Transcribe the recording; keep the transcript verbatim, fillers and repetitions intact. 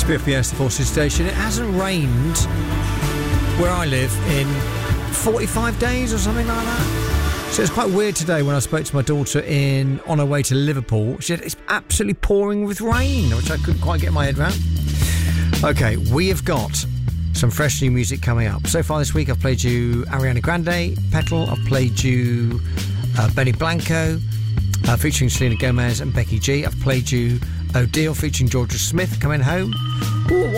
three F B S, the Forces Station. It hasn't rained where I live in forty-five days or something like that. So it's quite weird today when I spoke to my daughter in on her way to Liverpool. She said it's absolutely pouring with rain, which I couldn't quite get my head around. Okay, we have got some fresh new music coming up. So far this week I've played you Ariana Grande, Petal. I've played you uh, Benny Blanco, uh, featuring Selena Gomez and Becky G. I've played you O'Deal featuring Georgia Smith, Coming Home. Ooh,